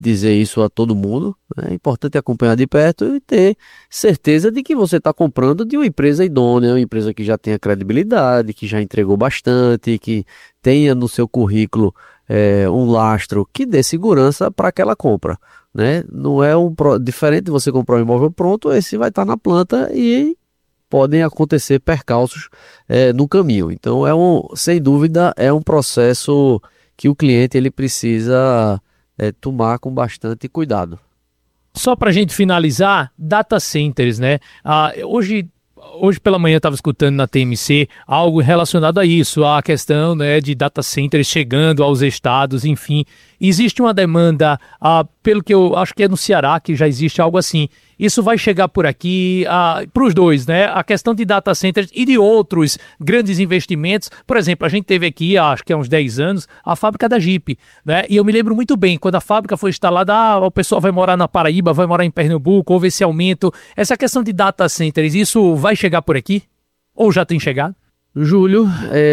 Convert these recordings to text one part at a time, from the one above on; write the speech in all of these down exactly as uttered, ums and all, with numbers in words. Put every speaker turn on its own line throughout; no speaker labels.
dizer isso a todo mundo, né? É importante acompanhar de perto e ter certeza de que você está comprando de uma empresa idônea, uma empresa que já tenha credibilidade, que já entregou bastante, que tenha no seu currículo é, um lastro que dê segurança para aquela compra, né? Não é um diferente de você comprar um imóvel pronto, esse vai estar na planta e podem acontecer percalços é, no caminho. Então, é um, sem dúvida, é um processo que o cliente ele precisa é, tomar com bastante cuidado.
Só para a gente finalizar, data centers, né? Ah, hoje, hoje pela manhã eu estava escutando na T M C algo relacionado a isso, a questão, né, de data centers chegando aos estados, enfim. Existe uma demanda, ah, pelo que eu acho que é no Ceará que já existe algo assim. Isso vai chegar por aqui ah, para os dois, né? A questão de data centers e de outros grandes investimentos. Por exemplo, a gente teve aqui, acho que há uns dez anos, a fábrica da Jeep, né? E eu me lembro muito bem, quando a fábrica foi instalada, ah, o pessoal vai morar na Paraíba, vai morar em Pernambuco, houve esse aumento. Essa questão de data centers, isso vai chegar por aqui? Ou já tem chegado?
Júlio,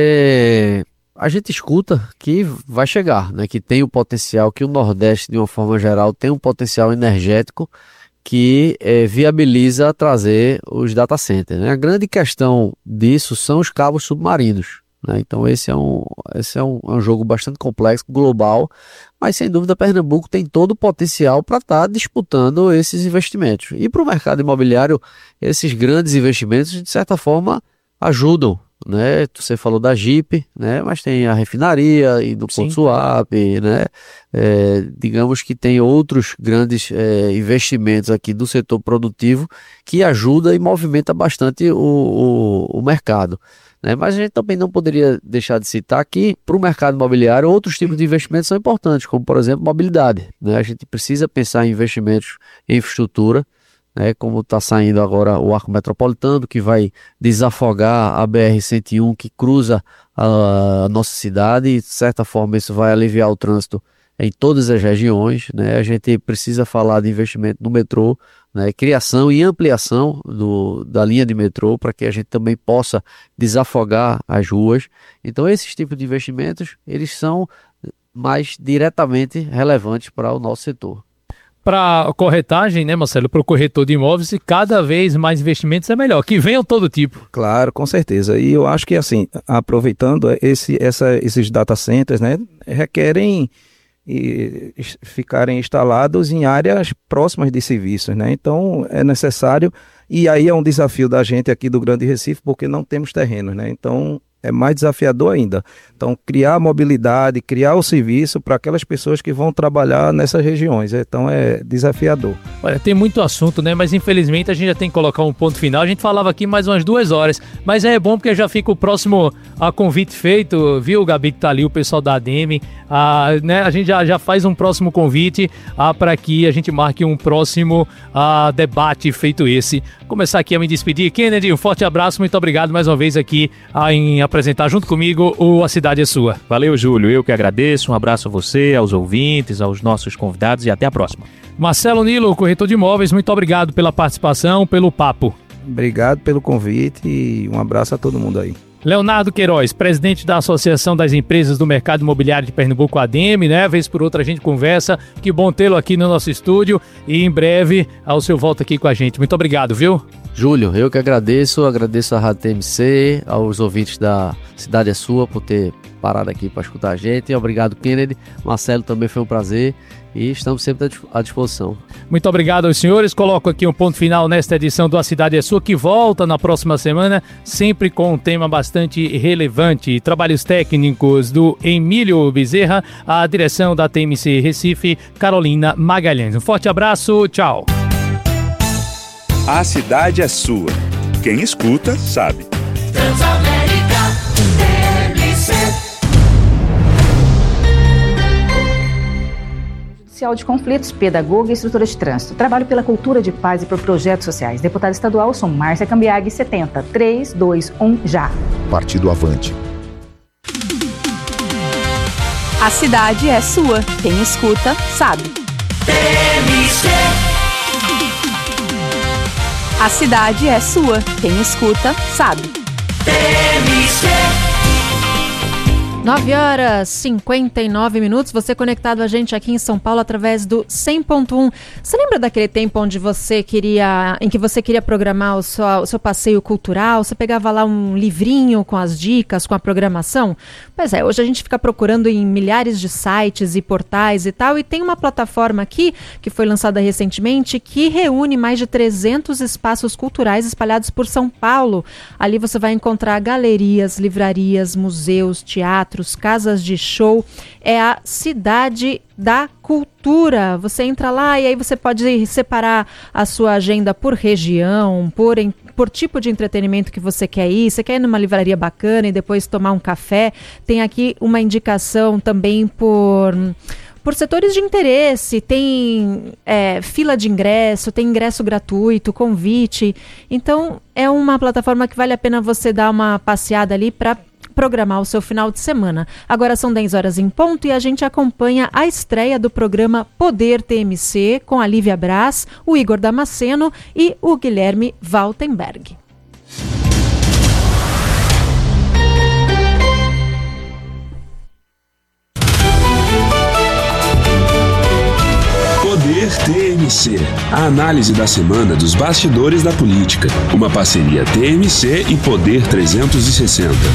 é... a gente escuta que vai chegar, né? Que tem o potencial, que o Nordeste, de uma forma geral, tem um potencial energético que é, viabiliza trazer os data centers, né? A grande questão disso são os cabos submarinos, né? Então esse é, um, esse é um, é um jogo bastante complexo, global, mas sem dúvida Pernambuco tem todo o potencial para estar tá disputando esses investimentos. E para o mercado imobiliário, esses grandes investimentos, de certa forma, ajudam, né? Você falou da Jeep, né? Mas tem a refinaria e do Porto Suape, né? É, digamos que tem outros grandes é, investimentos aqui do setor produtivo que ajuda e movimenta bastante o, o, o mercado, né? Mas a gente também não poderia deixar de citar que para o mercado imobiliário outros tipos de investimentos são importantes, como por exemplo mobilidade, né? A gente precisa pensar em investimentos em infraestrutura, né, como está saindo agora o Arco Metropolitano, que vai desafogar a B R cento e um que cruza a, a nossa cidade, e de certa forma isso vai aliviar o trânsito em todas as regiões, né? A gente precisa falar de investimento no metrô, né, criação e ampliação do, da linha de metrô, para que a gente também possa desafogar as ruas. Então esses tipos de investimentos, eles são mais diretamente relevantes para o nosso setor.
Para corretagem, né, Marcelo, para o corretor de imóveis, e cada vez mais investimentos é melhor, que venham todo tipo.
Claro, com certeza. E eu acho que, assim, aproveitando, esse, essa, esses data centers, né, requerem e, ficarem instalados em áreas próximas de serviços, né? Então, é necessário, e aí é um desafio da gente aqui do Grande Recife, porque não temos terrenos, né? Então, é mais desafiador ainda. Então, criar mobilidade, criar o serviço para aquelas pessoas que vão trabalhar nessas regiões. Então, é desafiador.
Olha, tem muito assunto, né? Mas, infelizmente, a gente já tem que colocar um ponto final. A gente falava aqui mais umas duas horas. Mas é bom porque já fica o próximo a convite feito, viu, Gabi, que tá ali, o pessoal da A D M. Ah, né? A gente já, já faz um próximo convite ah, para que a gente marque um próximo ah, debate feito esse. Começar aqui a me despedir. Kennedy, um forte abraço. Muito obrigado mais uma vez aqui ah, em apresentar junto comigo o A Cidade é Sua.
Valeu, Júlio. Eu que agradeço. Um abraço a você, aos ouvintes, aos nossos convidados e até a próxima.
Marcelo Nilo, corretor de imóveis, muito obrigado pela participação, pelo papo.
Obrigado pelo convite e um abraço a todo mundo aí.
Leonardo Queiroz, presidente da Associação das Empresas do Mercado Imobiliário de Pernambuco, A D M, né? Vez por outra a gente conversa. Que bom tê-lo aqui no nosso estúdio e em breve ao seu volta aqui com a gente. Muito obrigado, viu?
Júlio, eu que agradeço, agradeço à Rádio T M C, aos ouvintes da Cidade é Sua por ter parado aqui para escutar a gente. Obrigado, Kennedy. Marcelo, também foi um prazer e estamos sempre à disposição.
Muito obrigado aos senhores. Coloco aqui um ponto final nesta edição do A Cidade é Sua, que volta na próxima semana, sempre com um tema bastante relevante. Trabalhos técnicos do Emílio Bezerra, a direção da T M C Recife, Carolina Magalhães. Um forte abraço, tchau.
A Cidade é Sua. Quem escuta, sabe.
Transamérica T M C.
Judicial de Conflitos, pedagoga e instrutora de trânsito. Trabalho pela cultura de paz e por projetos sociais. Deputada estadual, sou Márcia Cambiag, setenta, três, dois, um, já.
Partido Avante.
A cidade é sua. Quem escuta, sabe.
T M C.
A cidade é sua. Quem escuta, sabe.
T M C.
nove horas e cinquenta e nove minutos, você conectado a gente aqui em São Paulo através do cem ponto um. Você lembra daquele tempo onde você queria, em que você queria programar o seu, o seu passeio cultural? Você pegava lá um livrinho com as dicas, com a programação? Pois é, hoje a gente fica procurando em milhares de sites e portais e tal, e tem uma plataforma aqui, que foi lançada recentemente, que reúne mais de trezentos espaços culturais espalhados por São Paulo. Ali você vai encontrar galerias, livrarias, museus, teatros, casas de show. É a Cidade da Cultura. Você entra lá e aí você pode separar a sua agenda por região, por, em, por tipo de entretenimento que você quer ir. Você quer ir numa livraria bacana e depois tomar um café? Tem aqui uma indicação também por... por setores de interesse, tem é, fila de ingresso, tem ingresso gratuito, convite. Então, é uma plataforma que vale a pena você dar uma passeada ali para programar o seu final de semana. Agora são dez horas em ponto e a gente acompanha a estreia do programa Poder T M C com a Lívia Braz, o Igor Damasceno e o Guilherme Waltenberg.
Poder T M C. A análise da semana dos bastidores da política. Uma parceria T M C e Poder trezentos e sessenta.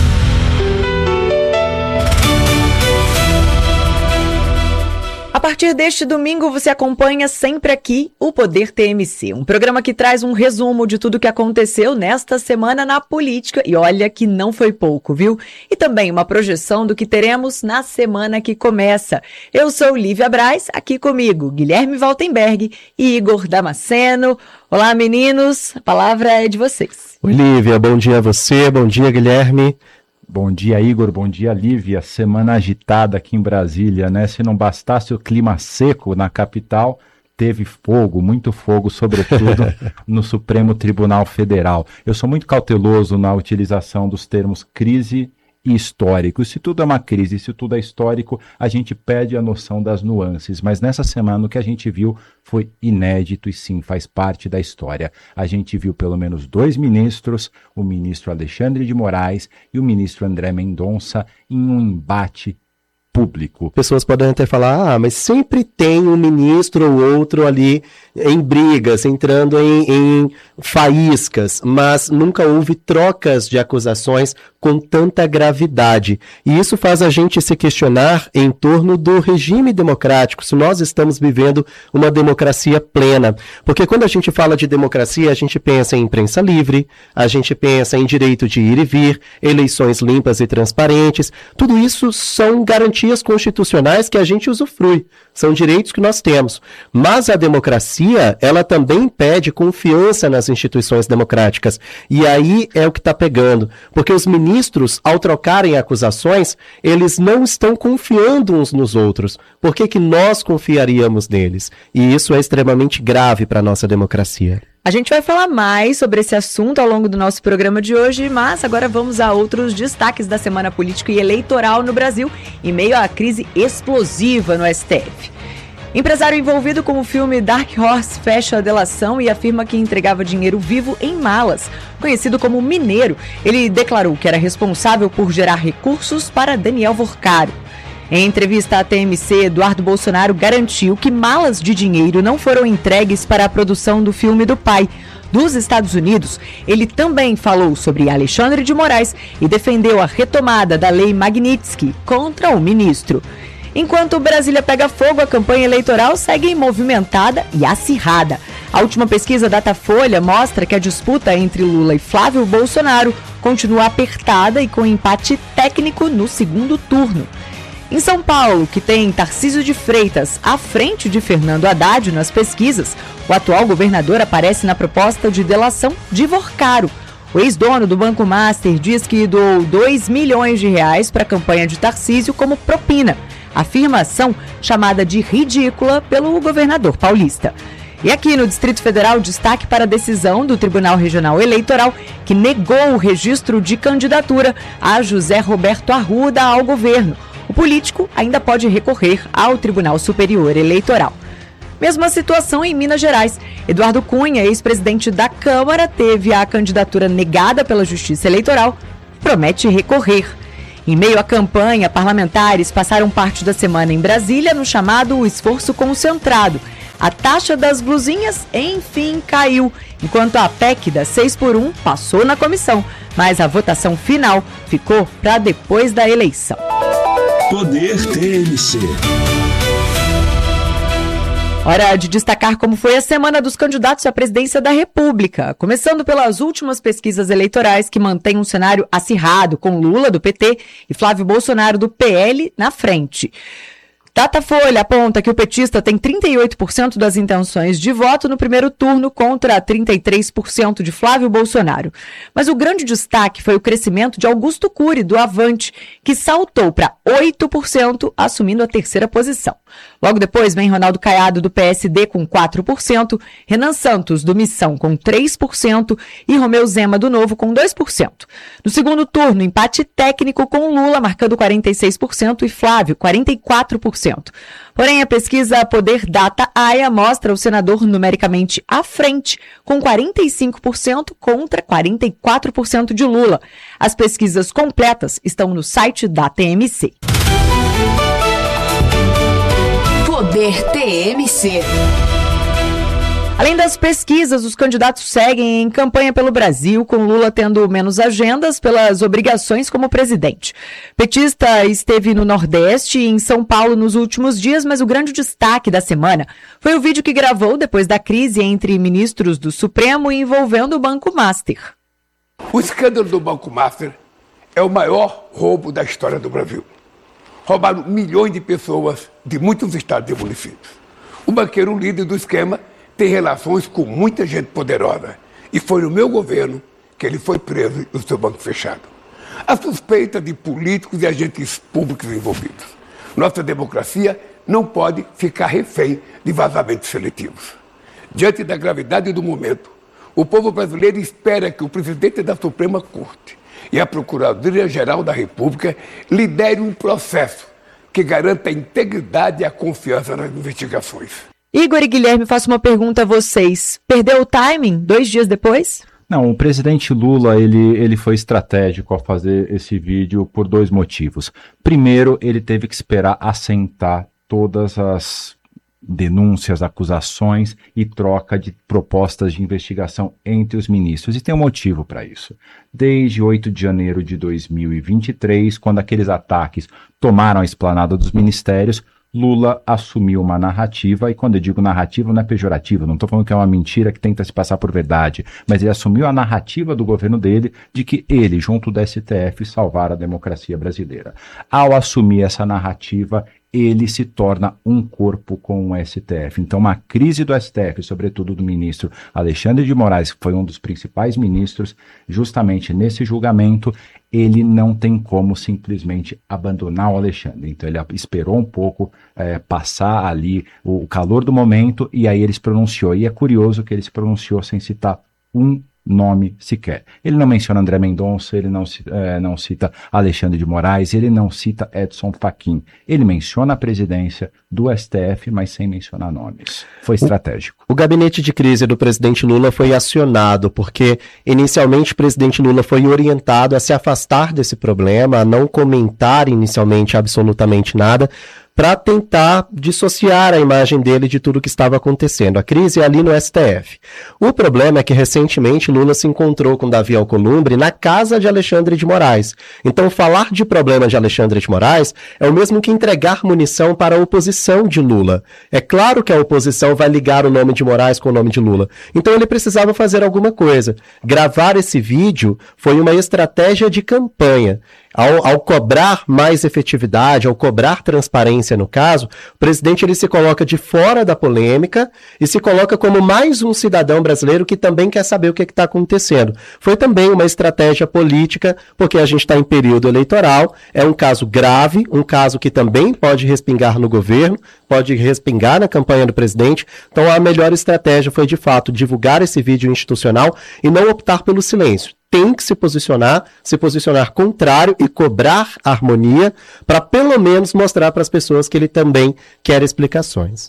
A partir deste domingo, você acompanha sempre aqui o Poder T M C, um programa que traz um resumo de tudo que aconteceu nesta semana na política, e olha que não foi pouco, viu? E também uma projeção do que teremos na semana que começa. Eu sou Lívia Braz, aqui comigo Guilherme Waltenberg e Igor Damasceno. Olá, meninos, a palavra é de vocês.
Oi, Lívia, bom dia a você, bom dia, Guilherme. Bom dia, Igor. Bom dia, Lívia. Semana agitada aqui em Brasília, né? Se não bastasse o clima seco na capital, teve fogo, muito fogo, sobretudo no Supremo Tribunal Federal. Eu sou muito cauteloso na utilização dos termos crise e histórico. Se tudo é uma crise, se tudo é histórico, a gente perde a noção das nuances. Mas nessa semana o que a gente viu foi inédito e sim, faz parte da história. A gente viu pelo menos dois ministros, o ministro Alexandre de Moraes e o ministro André Mendonça, em um embate público. Pessoas podem até falar, ah, mas sempre tem um ministro ou outro ali em brigas, entrando em, em faíscas, mas nunca houve trocas de acusações com tanta gravidade. E isso faz a gente se questionar em torno do regime democrático, se nós estamos vivendo uma democracia plena. Porque quando a gente fala de democracia, a gente pensa em imprensa livre, a gente pensa em direito de ir e vir, eleições limpas e transparentes. Tudo isso são garantias constitucionais que a gente usufrui, são direitos que nós temos. Mas a democracia, ela também pede confiança nas instituições democráticas. E aí é o que está pegando. Porque os ministros, ao trocarem acusações, eles não estão confiando uns nos outros. Por que que nós confiaríamos neles? E isso é extremamente grave para a nossa democracia.
A gente vai falar mais sobre esse assunto ao longo do nosso programa de hoje, mas agora vamos a outros destaques da semana política e eleitoral no Brasil, em meio à crise explosiva no S T F. Empresário envolvido com o filme Dark Horse fecha a delação e afirma que entregava dinheiro vivo em malas. Conhecido como Mineiro, ele declarou que era responsável por gerar recursos para Daniel Vorcaro. Em entrevista à T M C, Eduardo Bolsonaro garantiu que malas de dinheiro não foram entregues para a produção do filme do pai. Dos Estados Unidos, ele também falou sobre Alexandre de Moraes e defendeu a retomada da lei Magnitsky contra o ministro. Enquanto Brasília pega fogo, a campanha eleitoral segue movimentada e acirrada. A última pesquisa Datafolha mostra que a disputa entre Lula e Flávio Bolsonaro continua apertada e com empate técnico no segundo turno. Em São Paulo, que tem Tarcísio de Freitas à frente de Fernando Haddad nas pesquisas, o atual governador aparece na proposta de delação de Vorcaro. O ex-dono do Banco Master diz que doou dois milhões de reais para a campanha de Tarcísio como propina. Afirmação chamada de ridícula pelo governador paulista. E aqui no Distrito Federal, destaque para a decisão do Tribunal Regional Eleitoral que negou o registro de candidatura a José Roberto Arruda ao governo. O político ainda pode recorrer ao Tribunal Superior Eleitoral. Mesma situação em Minas Gerais. Eduardo Cunha, ex-presidente da Câmara, teve a candidatura negada pela Justiça Eleitoral e promete recorrer. Em meio à campanha, parlamentares passaram parte da semana em Brasília no chamado esforço concentrado. A taxa das blusinhas, enfim, caiu, enquanto a P E C da seis por um passou na comissão, mas a votação final ficou para depois da eleição.
Poder T M C.
Hora de destacar como foi a semana dos candidatos à presidência da República, começando pelas últimas pesquisas eleitorais que mantêm um cenário acirrado, com Lula, do P T, e Flávio Bolsonaro, do P L, na frente. Datafolha aponta que o petista tem trinta e oito por cento das intenções de voto no primeiro turno contra trinta e três por cento de Flávio Bolsonaro. Mas o grande destaque foi o crescimento de Augusto Cury, do Avante, que saltou para oito por cento, assumindo a terceira posição. Logo depois vem Ronaldo Caiado, do P S D, com quatro por cento, Renan Santos, do Missão, com três por cento e Romeu Zema, do Novo, com dois por cento. No segundo turno, empate técnico com Lula, marcando quarenta e seis por cento, e Flávio, quarenta e quatro por cento. Porém, a pesquisa Poder Data A I A mostra o senador numericamente à frente, com quarenta e cinco por cento contra quarenta e quatro por cento de Lula. As pesquisas completas estão no site da T M C.
Poder T M C.
Além das pesquisas, os candidatos seguem em campanha pelo Brasil, com Lula tendo menos agendas pelas obrigações como presidente. Petista esteve no Nordeste e em São Paulo nos últimos dias, mas o grande destaque da semana foi o vídeo que gravou depois da crise entre ministros do Supremo envolvendo o Banco Master.
O escândalo do Banco Master é o maior roubo da história do Brasil. Roubaram milhões de pessoas de muitos estados e municípios. O banqueiro líder do esquema tem relações com muita gente poderosa. E foi no meu governo que ele foi preso e o seu banco fechado. A suspeita de políticos e agentes públicos envolvidos. Nossa democracia não pode ficar refém de vazamentos seletivos. Diante da gravidade do momento, o povo brasileiro espera que o presidente da Suprema Corte e a Procuradoria-Geral da República liderem um processo que garanta a integridade e a confiança nas investigações.
Igor e Guilherme, faço uma pergunta a vocês. Perdeu o timing dois dias depois?
Não, o presidente Lula ele, ele foi estratégico ao fazer esse vídeo por dois motivos. Primeiro, ele teve que esperar assentar todas as denúncias, acusações e troca de propostas de investigação entre os ministros. E tem um motivo para isso. Desde oito de janeiro de dois mil e vinte e três, quando aqueles ataques tomaram a esplanada dos ministérios, Lula assumiu uma narrativa, e quando eu digo narrativa não é pejorativo, não estou falando que é uma mentira que tenta se passar por verdade, mas ele assumiu a narrativa do governo dele de que ele, junto do S T F, salvara a democracia brasileira. Ao assumir essa narrativa, ele se torna um corpo com o S T F. Então, uma crise do S T F, sobretudo do ministro Alexandre de Moraes, que foi um dos principais ministros, justamente nesse julgamento, ele não tem como simplesmente abandonar o Alexandre. Então, ele esperou um pouco é, passar ali o calor do momento, e aí ele se pronunciou. E é curioso que ele se pronunciou sem citar um nome sequer. Ele não menciona André Mendonça, ele não, é, não cita Alexandre de Moraes, ele não cita Edson Fachin. Ele menciona a presidência do S T F, mas sem mencionar nomes. Foi estratégico.
O, o gabinete de crise do presidente Lula foi acionado porque, inicialmente, o presidente Lula foi orientado a se afastar desse problema, a não comentar inicialmente absolutamente nada, para tentar dissociar a imagem dele de tudo que estava acontecendo. A crise é ali no S T F. O problema é que, recentemente, Lula se encontrou com Davi Alcolumbre na casa de Alexandre de Moraes. Então, falar de problema de Alexandre de Moraes é o mesmo que entregar munição para a oposição de Lula. É claro que a oposição vai ligar o nome de Moraes com o nome de Lula. Então, ele precisava fazer alguma coisa. Gravar esse vídeo foi uma estratégia de campanha. Ao, ao cobrar mais efetividade, ao cobrar transparência no caso, o presidente ele se coloca de fora da polêmica e se coloca como mais um cidadão brasileiro que também quer saber o que está acontecendo. Foi também uma estratégia política, porque a gente está em período eleitoral, é um caso grave, um caso que também pode respingar no governo, pode respingar na campanha do presidente, então a melhor estratégia foi de fato divulgar esse vídeo institucional e não optar pelo silêncio. Tem que se posicionar, se posicionar contrário e cobrar harmonia para pelo menos mostrar para as pessoas que ele também quer explicações.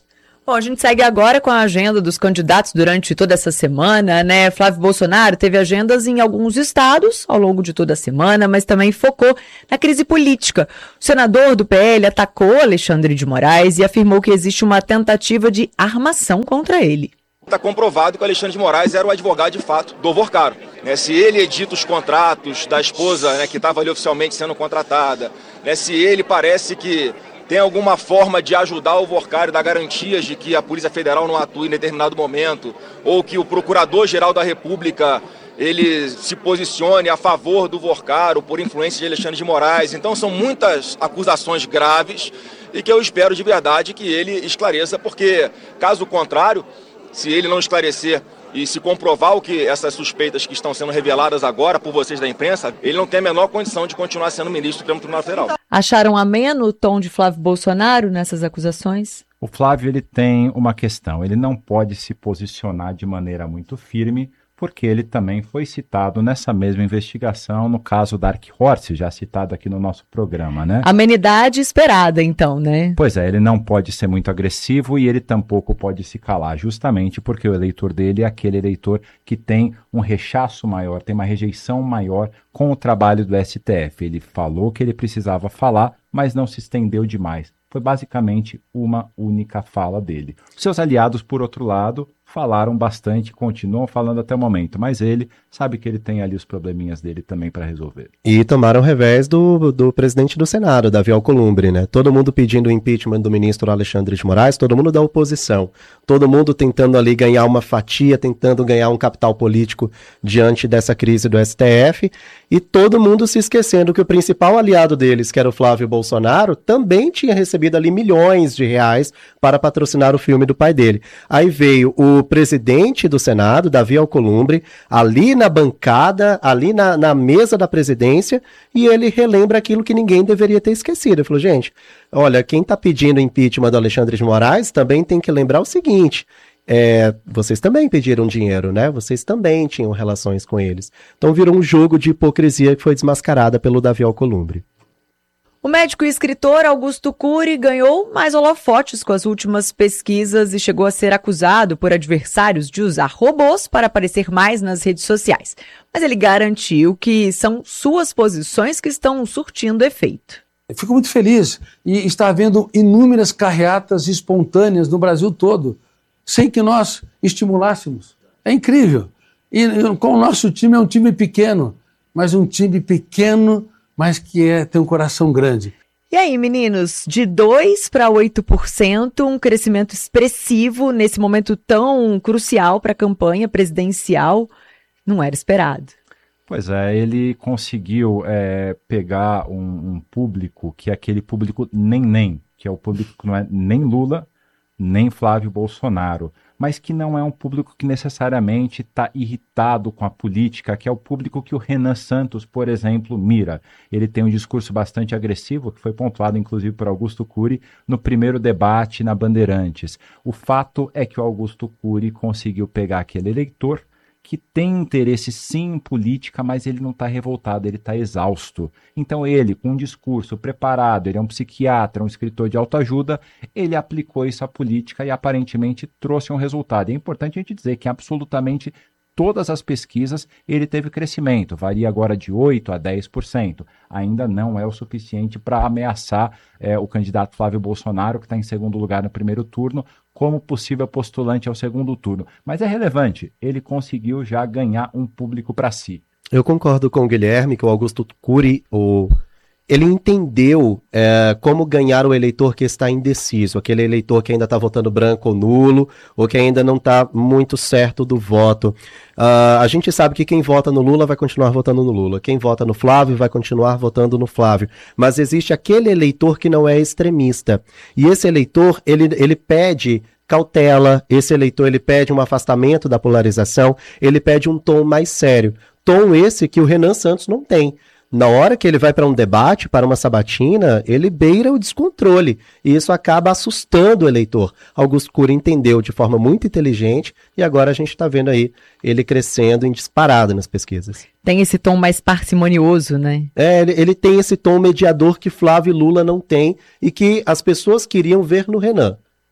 Bom, a gente segue agora com a agenda dos candidatos durante toda essa semana, né? Flávio Bolsonaro teve agendas em alguns estados ao longo de toda a semana, mas também focou na crise política. O senador do P L atacou Alexandre de Moraes e afirmou que existe uma tentativa de armação contra ele.
Está comprovado que o Alexandre de Moraes era o advogado de fato do Vorcaro. Né? Se ele edita os contratos da esposa, né, que estava ali oficialmente sendo contratada, né, se ele parece que tem alguma forma de ajudar o Vorcaro, dar garantias de que a Polícia Federal não atue em determinado momento, ou que o Procurador-Geral da República ele se posicione a favor do Vorcaro por influência de Alexandre de Moraes. Então são muitas acusações graves e que eu espero de verdade que ele esclareça, porque caso contrário, se ele não esclarecer e se comprovar o que essas suspeitas que estão sendo reveladas agora por vocês da imprensa, ele não tem a menor condição de continuar sendo ministro do Supremo Tribunal Federal.
Acharam ameno o tom de Flávio Bolsonaro nessas acusações?
O Flávio ele tem uma questão, ele não pode se posicionar de maneira muito firme, porque ele também foi citado nessa mesma investigação no caso Dark Horse, já citado aqui no nosso programa, né?
Amenidade esperada, então, né?
Pois é, ele não pode ser muito agressivo e ele tampouco pode se calar, justamente porque o eleitor dele é aquele eleitor que tem um rechaço maior, tem uma rejeição maior com o trabalho do S T F. Ele falou que ele precisava falar, mas não se estendeu demais. Foi basicamente uma única fala dele. Seus aliados, por outro lado, falaram bastante, continuam falando até o momento, mas ele sabe que ele tem ali os probleminhas dele também para resolver.
E tomaram revés do, do presidente do Senado, Davi Alcolumbre, né? Todo mundo pedindo o impeachment do ministro Alexandre de Moraes, todo mundo da oposição, todo mundo tentando ali ganhar uma fatia, tentando ganhar um capital político diante dessa crise do S T F, e todo mundo se esquecendo que o principal aliado deles, que era o Flávio Bolsonaro, também tinha recebido ali milhões de reais para patrocinar o filme do pai dele. Aí veio o presidente do Senado, Davi Alcolumbre, ali na bancada, ali na, na mesa da presidência, e ele relembra aquilo que ninguém deveria ter esquecido. Ele falou, gente, olha, quem está pedindo impeachment do Alexandre de Moraes também tem que lembrar o seguinte, é, vocês também pediram dinheiro, né? Vocês também tinham relações com eles. Então virou um jogo de hipocrisia que foi desmascarada pelo Davi Alcolumbre.
O médico e escritor Augusto Cury ganhou mais holofotes com as últimas pesquisas e chegou a ser acusado por adversários de usar robôs para aparecer mais nas redes sociais. Mas ele garantiu que são suas posições que estão surtindo efeito.
Eu fico muito feliz e está havendo inúmeras carreatas espontâneas no Brasil todo, sem que nós estimulássemos. É incrível. E com o nosso time é um time pequeno, mas um time pequeno mas que é, tem um coração grande.
E aí, meninos, de dois para oito por cento, um crescimento expressivo nesse momento tão crucial para a campanha presidencial, não era esperado.
Pois é, ele conseguiu é, pegar um, um público que é aquele público nem-nem, que é o público que não é nem Lula, nem Flávio Bolsonaro, mas que não é um público que necessariamente está irritado com a política, que é o público que o Renan Santos, por exemplo, mira. Ele tem um discurso bastante agressivo, que foi pontuado inclusive por Augusto Cury no primeiro debate na Bandeirantes. O fato é que o Augusto Cury conseguiu pegar aquele eleitor que tem interesse sim em política, mas ele não está revoltado, ele está exausto. Então ele, com um discurso preparado, ele é um psiquiatra, um escritor de autoajuda, ele aplicou isso à política e aparentemente trouxe um resultado. É importante a gente dizer que absolutamente todas as pesquisas ele teve crescimento, varia agora de oito por cento a dez por cento. Ainda não é o suficiente para ameaçar é, o candidato Flávio Bolsonaro, que está em segundo lugar no primeiro turno, como possível postulante ao segundo turno. Mas é relevante, ele conseguiu já ganhar um público para si.
Eu concordo com o Guilherme, que o Augusto Cury, o... ele entendeu é, como ganhar o eleitor que está indeciso, aquele eleitor que ainda está votando branco ou nulo, ou que ainda não está muito certo do voto. Uh, a gente sabe que quem vota no Lula vai continuar votando no Lula, quem vota no Flávio vai continuar votando no Flávio, mas existe aquele eleitor que não é extremista, e esse eleitor, ele, ele pede cautela, esse eleitor ele pede um afastamento da polarização, ele pede um tom mais sério, tom esse que o Renan Santos não tem. Na hora que ele vai para um debate, para uma sabatina, ele beira o descontrole. E isso acaba assustando o eleitor. Augusto Cury entendeu de forma muito inteligente e agora a gente está vendo aí ele crescendo em disparada nas pesquisas.
Tem esse tom mais parcimonioso, né?
É, ele, ele tem esse tom mediador que Flávio e Lula não tem e que as pessoas queriam ver no Renan.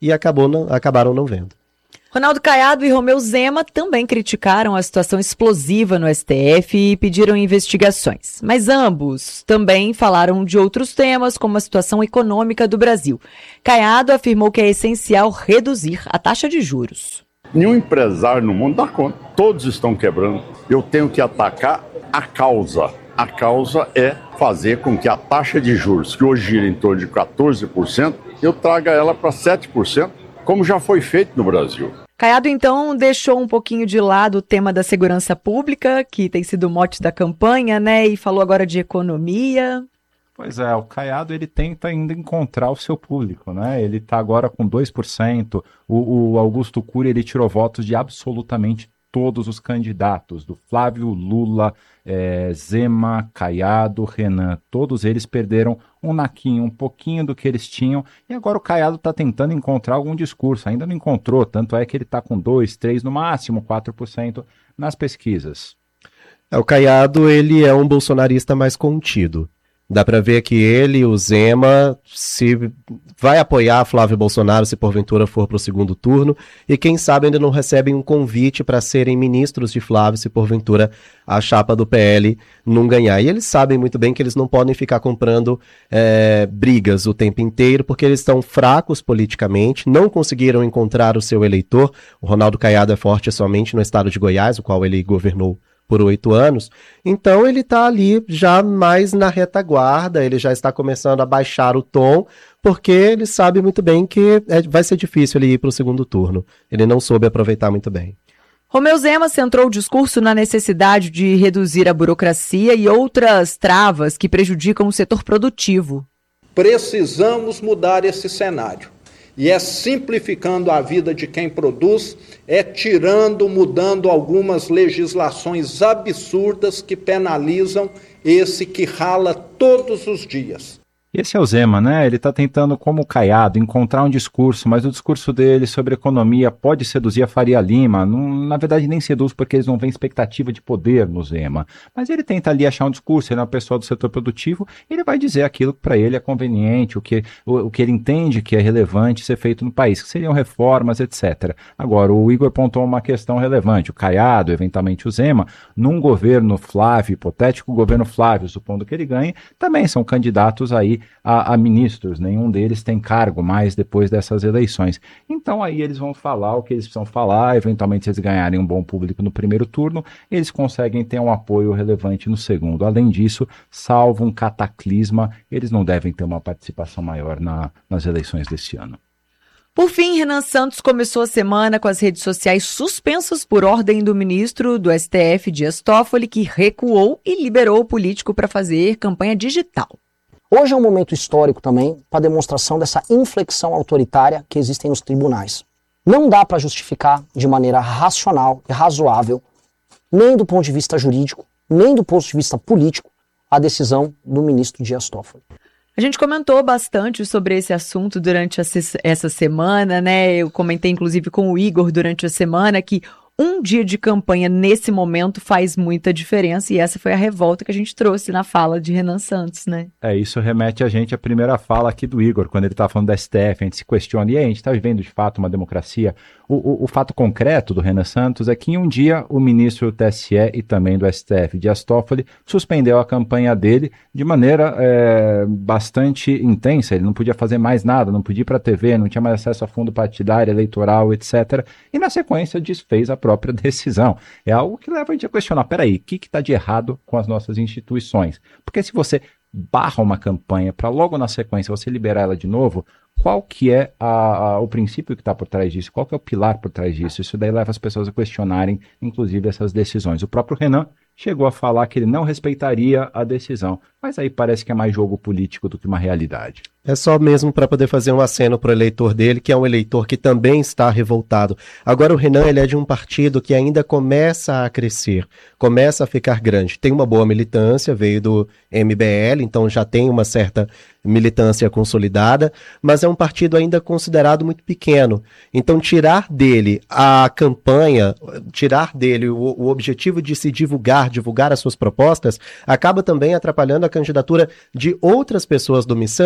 e acabou não, acabaram não vendo.
Ronaldo Caiado e Romeu Zema também criticaram a situação explosiva no S T F e pediram investigações. Mas ambos também falaram de outros temas, como a situação econômica do Brasil. Caiado afirmou que é essencial reduzir a taxa de juros.
Nenhum empresário no mundo dá conta. Todos estão quebrando. Eu tenho que atacar a causa. A causa é fazer com que a taxa de juros, que hoje gira em torno de quatorze por cento, eu traga ela para sete por cento, como já foi feito no Brasil.
Caiado, então, deixou um pouquinho de lado o tema da segurança pública, que tem sido o mote da campanha, né? E falou agora de economia.
Pois é, o Caiado ele tenta ainda encontrar o seu público, né? Ele está agora com dois por cento, o, o Augusto Cury ele tirou votos de absolutamente todos os candidatos, do Flávio, Lula, é, Zema, Caiado, Renan, todos eles perderam um naquinho, um pouquinho do que eles tinham, e agora o Caiado está tentando encontrar algum discurso, ainda não encontrou, tanto é que ele está com dois, três, no máximo quatro por cento nas pesquisas.
É, o Caiado ele é um bolsonarista mais contido. Dá para ver que ele, o Zema, se vai apoiar Flávio Bolsonaro se porventura for para o segundo turno, e quem sabe ainda não recebem um convite para serem ministros de Flávio se porventura a chapa do P L não ganhar. E eles sabem muito bem que eles não podem ficar comprando é, brigas o tempo inteiro, porque eles estão fracos politicamente, não conseguiram encontrar o seu eleitor. O Ronaldo Caiado é forte somente no estado de Goiás, o qual ele governou por oito anos, então ele está ali já mais na retaguarda, ele já está começando a baixar o tom, porque ele sabe muito bem que é, vai ser difícil ele ir para o segundo turno. Ele não soube aproveitar muito bem.
Romeu Zema centrou o discurso na necessidade de reduzir a burocracia e outras travas que prejudicam o setor produtivo.
Precisamos mudar esse cenário. E é simplificando a vida de quem produz, é tirando, mudando algumas legislações absurdas que penalizam esse que rala todos os dias.
Esse é o Zema, né? Ele está tentando, como o Caiado, encontrar um discurso, mas o discurso dele sobre economia pode seduzir a Faria Lima. Não, na verdade, nem seduz porque eles não veem expectativa de poder no Zema. Mas ele tenta ali achar um discurso, ele é uma pessoa do setor produtivo, e ele vai dizer aquilo que para ele é conveniente, o que, o, o que ele entende que é relevante ser feito no país, que seriam reformas, etcétera. Agora, o Igor pontuou uma questão relevante. O Caiado, eventualmente o Zema, num governo Flávio, hipotético governo Flávio, supondo que ele ganhe, também são candidatos aí A, a ministros, nenhum deles tem cargo mais depois dessas eleições. Então aí eles vão falar o que eles precisam falar, eventualmente se eles ganharem um bom público no primeiro turno, eles conseguem ter um apoio relevante no segundo. Além disso, salvo um cataclisma, eles não devem ter uma participação maior na, nas eleições deste ano.
Por fim, Renan Santos começou a semana com as redes sociais suspensas por ordem do ministro do S T F, Dias Toffoli, que recuou e liberou o político para fazer campanha digital.
Hoje é um momento histórico também para a demonstração dessa inflexão autoritária que existem nos tribunais. Não dá para justificar de maneira racional e razoável, nem do ponto de vista jurídico, nem do ponto de vista político, a decisão do ministro Dias Toffoli.
A gente comentou bastante sobre esse assunto durante essa semana, né? Eu comentei inclusive com o Igor durante a semana que um dia de campanha nesse momento faz muita diferença, e essa foi a revolta que a gente trouxe na fala de Renan Santos, né?
É, isso remete a gente à primeira fala aqui do Igor, quando ele estava falando da S T F, a gente se questiona, e aí, a gente está vivendo de fato uma democracia? O, o, o fato concreto do Renan Santos é que em um dia o ministro do T S E e também do S T F, Dias Toffoli, suspendeu a campanha dele de maneira é, bastante intensa. Ele não podia fazer mais nada, não podia ir para a T V, não tinha mais acesso a fundo partidário, eleitoral, etcétera. E na sequência desfez a própria decisão. É algo que leva a gente a questionar, peraí, o que está de errado com as nossas instituições? Porque se você barra uma campanha para logo na sequência você liberar ela de novo, qual que é a, a, o princípio que está por trás disso? Qual que é o pilar por trás disso? Isso daí leva as pessoas a questionarem, inclusive, essas decisões. O próprio Renan chegou a falar que ele não respeitaria a decisão, mas aí parece que é mais jogo político do que uma realidade.
É só mesmo para poder fazer um aceno para o eleitor dele, que é um eleitor que também está revoltado. Agora o Renan ele é de um partido que ainda começa a crescer, começa a ficar grande. Tem uma boa militância, veio do M B L, então já tem uma certa militância consolidada, mas é um partido ainda considerado muito pequeno. Então tirar dele a campanha, tirar dele o, o objetivo de se divulgar, divulgar as suas propostas, acaba também atrapalhando a candidatura de outras pessoas do Missan que dependem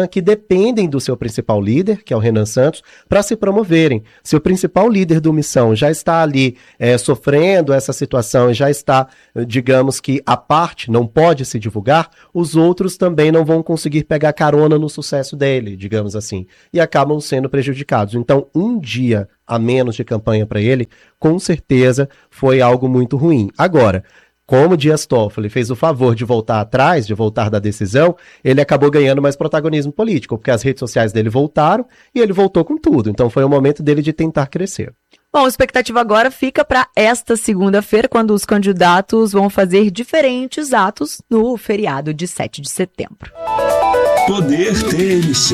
dependem do seu principal líder, que é o Renan Santos, para se promoverem. Se o principal líder do Missão já está ali é, sofrendo essa situação e já está, digamos que a parte não pode se divulgar, os outros também não vão conseguir pegar carona no sucesso dele, digamos assim, e acabam sendo prejudicados. Então, um dia a menos de campanha para ele, com certeza foi algo muito ruim. Agora, como Dias Toffoli fez o favor de voltar atrás, de voltar da decisão, ele acabou ganhando mais protagonismo político, porque as redes sociais dele voltaram e ele voltou com tudo. Então foi o momento dele de tentar crescer.
Bom, a expectativa agora fica para esta segunda-feira, quando os candidatos vão fazer diferentes atos no feriado de sete de setembro.
Poder T M C.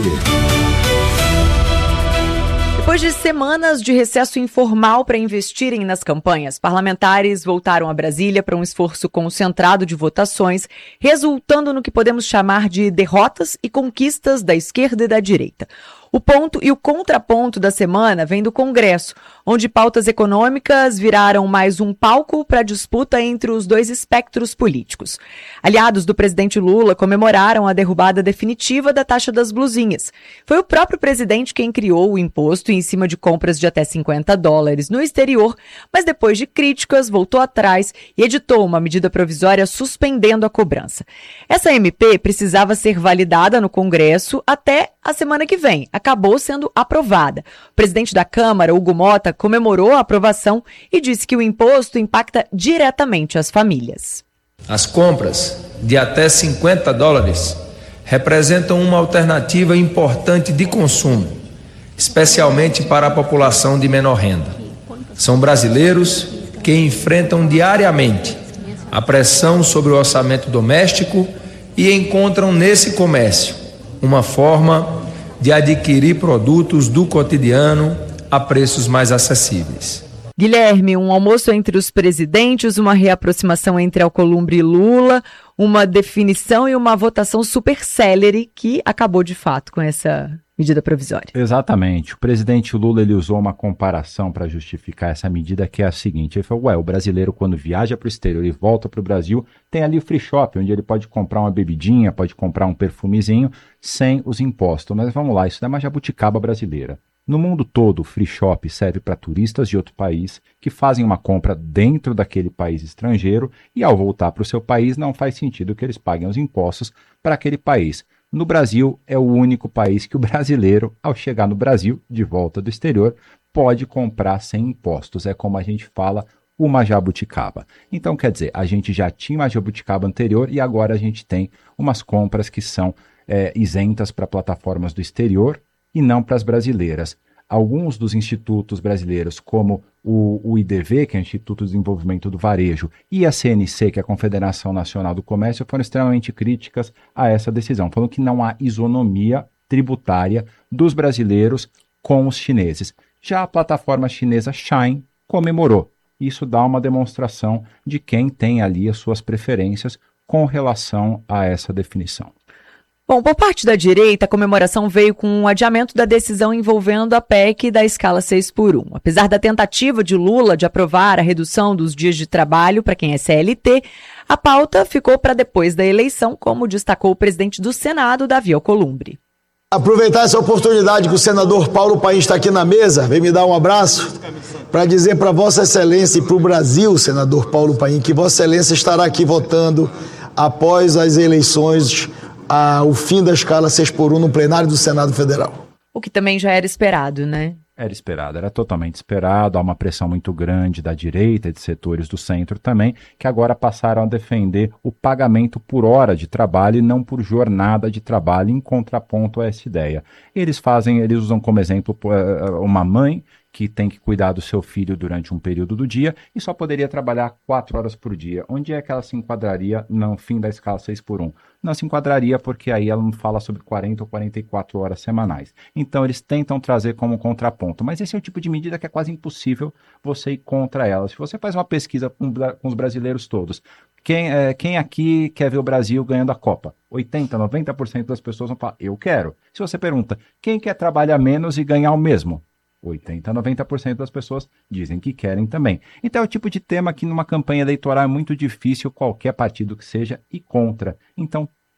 Depois de semanas de recesso informal para investirem nas campanhas, parlamentares voltaram a Brasília para um esforço concentrado de votações, resultando no que podemos chamar de derrotas e conquistas da esquerda e da direita. O ponto e o contraponto da semana vem do Congresso, onde pautas econômicas viraram mais um palco para a disputa entre os dois espectros políticos. Aliados do presidente Lula comemoraram a derrubada definitiva da taxa das blusinhas. Foi o próprio presidente quem criou o imposto em cima de compras de até cinquenta dólares no exterior, mas depois de críticas voltou atrás e editou uma medida provisória suspendendo a cobrança. Essa M P precisava ser validada no Congresso até a semana que vem. Acabou sendo aprovada. O presidente da Câmara, Hugo Mota, comemorou a aprovação e disse que o imposto impacta diretamente as famílias.
As compras de até cinquenta dólares representam uma alternativa importante de consumo, especialmente para a população de menor renda. São brasileiros que enfrentam diariamente a pressão sobre o orçamento doméstico e encontram nesse comércio uma forma de adquirir produtos do cotidiano a preços mais acessíveis.
Guilherme, um almoço entre os presidentes, uma reaproximação entre Alcolumbre e Lula, uma definição e uma votação super célere que acabou de fato com essa medida provisória.
Exatamente. O presidente Lula ele usou uma comparação para justificar essa medida, que é a seguinte: ele falou, ué, o brasileiro quando viaja para o exterior e volta para o Brasil, tem ali o free shop, onde ele pode comprar uma bebidinha, pode comprar um perfumezinho sem os impostos. Mas vamos lá, isso não é uma jabuticaba brasileira. No mundo todo, o free shop serve para turistas de outro país que fazem uma compra dentro daquele país estrangeiro e ao voltar para o seu país não faz sentido que eles paguem os impostos para aquele país. No Brasil, é o único país que o brasileiro, ao chegar no Brasil, de volta do exterior, pode comprar sem impostos. É como a gente fala, uma jabuticaba. Então, quer dizer, a gente já tinha uma jabuticaba anterior e agora a gente tem umas compras que são é, isentas para plataformas do exterior e não para as brasileiras. Alguns dos institutos brasileiros, como o, o I D V, que é o Instituto de Desenvolvimento do Varejo, e a C N C, que é a Confederação Nacional do Comércio, foram extremamente críticas a essa decisão, falando que não há isonomia tributária dos brasileiros com os chineses. Já a plataforma chinesa Shine comemorou. Isso dá uma demonstração de quem tem ali as suas preferências com relação a essa definição.
Bom, por parte da direita, a comemoração veio com um adiamento da decisão envolvendo a P E C da escala seis por um. Apesar da tentativa de Lula de aprovar a redução dos dias de trabalho para quem é C L T, a pauta ficou para depois da eleição, como destacou o presidente do Senado, Davi Alcolumbre.
Aproveitar essa oportunidade que o senador Paulo Paim está aqui na mesa, vem me dar um abraço, para dizer para Vossa Excelência e para o Brasil, senador Paulo Paim, que Vossa Excelência estará aqui votando após as eleições a, o fim da escala seis por um no plenário do Senado Federal.
O que também já era esperado, né?
Era esperado, era totalmente esperado. Há uma pressão muito grande da direita e de setores do centro também, que agora passaram a defender o pagamento por hora de trabalho e não por jornada de trabalho, em contraponto a essa ideia. Eles fazem, eles usam como exemplo uma mãe que tem que cuidar do seu filho durante um período do dia e só poderia trabalhar quatro horas por dia. Onde é que ela se enquadraria no fim da escala seis por um? Não se enquadraria porque aí ela não fala sobre quarenta ou quarenta e quatro horas semanais. Então eles tentam trazer como contraponto, mas esse é o tipo de medida que é quase impossível você ir contra ela. Se você faz uma pesquisa com, com os brasileiros todos, quem, é, quem aqui quer ver o Brasil ganhando a Copa? oitenta, noventa por cento das pessoas vão falar, eu quero. Se você pergunta, quem quer trabalhar menos e ganhar o mesmo? oitenta, noventa por cento das pessoas dizem que querem também. Então é o tipo de tema que numa campanha eleitoral é muito difícil qualquer partido que seja ir contra. Então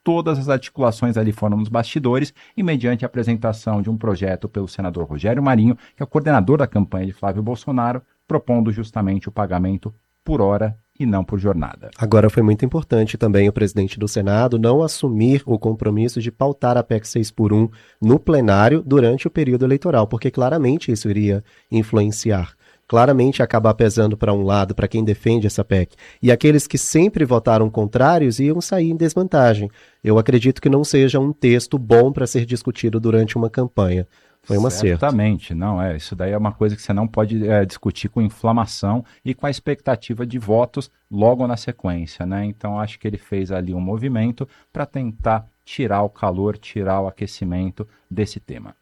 todas as articulações ali foram nos bastidores e mediante a apresentação de um projeto pelo senador Rogério Marinho, que é o coordenador da campanha de Flávio Bolsonaro, propondo justamente o pagamento por hora e não por jornada.
Agora, foi muito importante também o presidente do Senado não assumir o compromisso de pautar a P E C seis por um no plenário durante o período eleitoral, porque claramente isso iria influenciar. Claramente acabar pesando para um lado, para quem defende essa P E C. E aqueles que sempre votaram contrários iam sair em desvantagem. Eu acredito que não seja um texto bom para ser discutido durante uma campanha. Foi um acerto.
Certamente, não é. Isso daí é uma coisa que você não pode é, discutir com inflamação e com a expectativa de votos logo na sequência, né? Então acho que ele fez ali um movimento para tentar tirar o calor, tirar o aquecimento desse tema.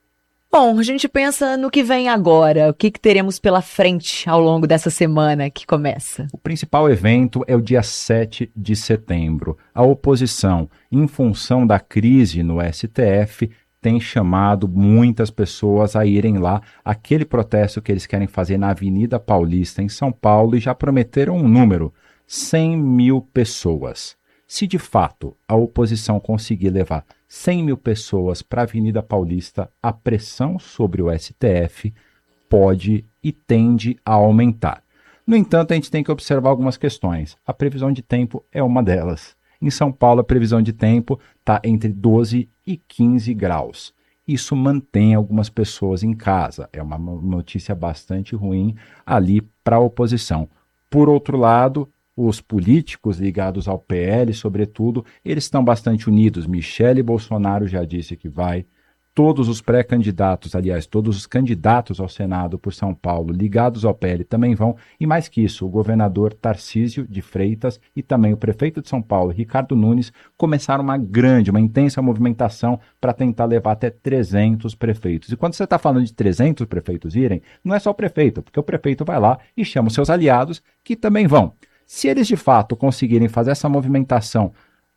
Bom, a gente pensa no que vem agora, o que, que teremos pela frente ao longo dessa semana que começa.
O principal evento é o dia sete de setembro. A oposição, em função da crise no S T F, tem chamado muitas pessoas a irem lá, aquele protesto que eles querem fazer na Avenida Paulista, em São Paulo, e já prometeram um número, cem mil pessoas. Se de fato a oposição conseguir levar cem mil pessoas para a Avenida Paulista, a pressão sobre o S T F pode e tende a aumentar. No entanto, a gente tem que observar algumas questões. A previsão de tempo é uma delas. Em São Paulo, a previsão de tempo está entre doze e quinze graus. Isso mantém algumas pessoas em casa. É uma notícia bastante ruim ali para a oposição. Por outro lado, os políticos ligados ao P L, sobretudo, eles estão bastante unidos. Michele Bolsonaro já disse que vai. Todos os pré-candidatos, aliás, todos os candidatos ao Senado por São Paulo ligados ao P L também vão. E mais que isso, o governador Tarcísio de Freitas e também o prefeito de São Paulo, Ricardo Nunes, começaram uma grande, uma intensa movimentação para tentar levar até trezentos prefeitos. E quando você está falando de trezentos prefeitos irem, não é só o prefeito, porque o prefeito vai lá e chama os seus aliados que também vão. Se eles de fato conseguirem fazer essa movimentação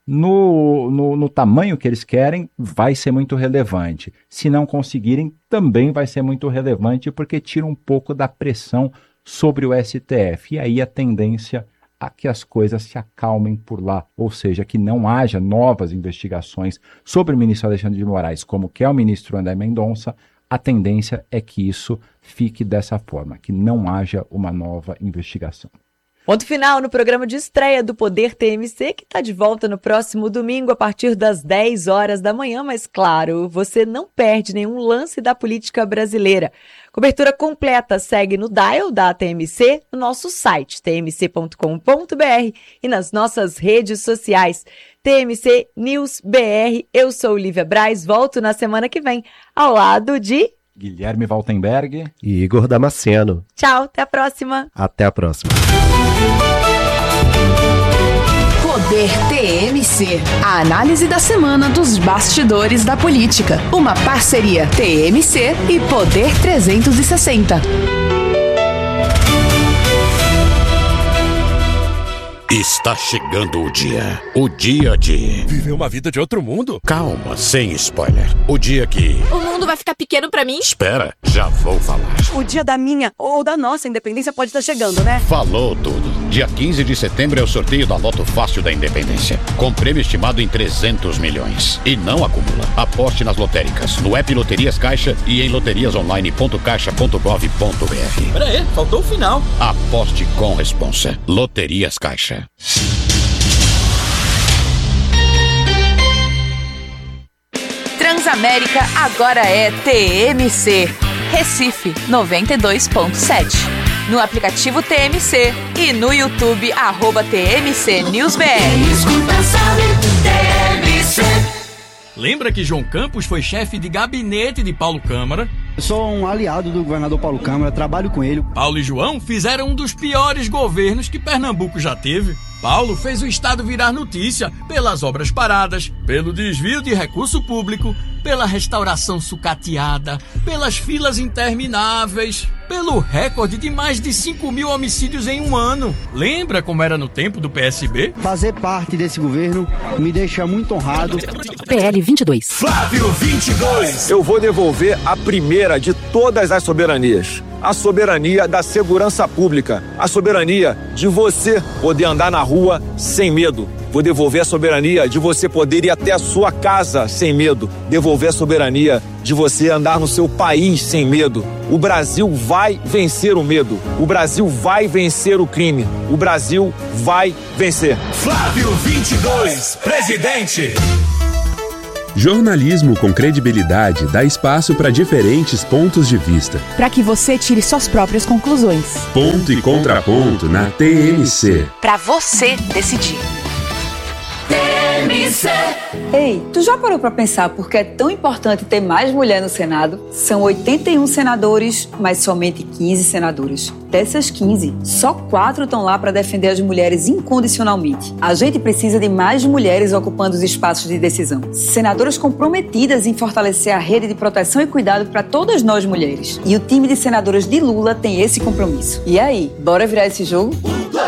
no, no, no tamanho que eles querem, vai ser muito relevante. Se não conseguirem, também vai ser muito relevante, porque tira um pouco da pressão sobre o S T F. E aí a tendência a que as coisas se acalmem por lá, ou seja, que não haja novas investigações sobre o ministro Alexandre de Moraes, como quer o ministro André Mendonça. A tendência é que isso fique dessa forma, que não haja uma nova investigação.
Ponto final no programa de estreia do Poder T M C, que está de volta no próximo domingo a partir das dez horas da manhã, mas claro, você não perde nenhum lance da política brasileira. Cobertura completa segue no dial da T M C, no nosso site t m c ponto com ponto b r e nas nossas redes sociais. T M C News B R, eu sou Lívia Braz, volto na semana que vem, ao lado de
Guilherme Waltenberg
e Igor Damasceno.
Tchau, até a próxima.
Até a próxima.
Poder T M C. A análise da semana dos bastidores da política. Uma parceria T M C e Poder trezentos e sessenta.
Está chegando o dia. O dia de...
Viver uma vida de outro mundo?
Calma, sem spoiler. O dia que...
O mundo vai ficar pequeno pra mim?
Espera, já vou falar.
O dia da minha ou da nossa independência pode estar chegando, né?
Falou tudo. Dia quinze de setembro é o sorteio da Loto Fácil da Independência. Com prêmio estimado em trezentos milhões. E não acumula. Aposte nas lotéricas, no app Loterias Caixa e em loterias online ponto caixa ponto gov ponto b r.
Pera aí, faltou o final.
Aposte com responsa. Loterias Caixa.
Transamérica agora é T M C. Recife noventa e dois ponto sete. No aplicativo T M C e no YouTube, arroba T M C News B R.
Quem escuta sabe, T M C.
Lembra que João Campos foi chefe de gabinete de Paulo Câmara?
Eu sou um aliado do governador Paulo Câmara, trabalho com ele.
Paulo e João fizeram um dos piores governos que Pernambuco já teve. Paulo fez o estado virar notícia pelas obras paradas, pelo desvio de recurso público, pela restauração sucateada, pelas filas intermináveis, pelo recorde de mais de cinco mil homicídios em um ano. Lembra como era no tempo do P S B?
Fazer parte desse governo me deixa muito honrado.
P L vinte e dois.
Flávio vinte e dois.
Eu vou devolver a primeira de todas as soberanias,
a soberania da segurança pública, a soberania de você poder andar na rua sem medo. Vou devolver a soberania de você poder ir até a sua casa sem medo. Devolver a soberania de você andar no seu país sem medo. O Brasil vai vencer o medo. O Brasil vai vencer o crime. O Brasil vai vencer.
Flávio vinte e dois, presidente.
Jornalismo com credibilidade dá espaço para diferentes pontos de vista.
Para que você tire suas próprias conclusões.
Ponto e contraponto na T M C.
Para você decidir.
T M C.
Ei, tu já parou pra pensar por que é tão importante ter mais mulher no Senado? São oitenta e um senadores, mas somente quinze senadoras. Dessas quinze, só quatro estão lá para defender as mulheres incondicionalmente. A gente precisa de mais mulheres ocupando os espaços de decisão. Senadoras comprometidas em fortalecer a rede de proteção e cuidado para todas nós mulheres. E o time de senadoras de Lula tem esse compromisso. E aí, bora virar esse jogo?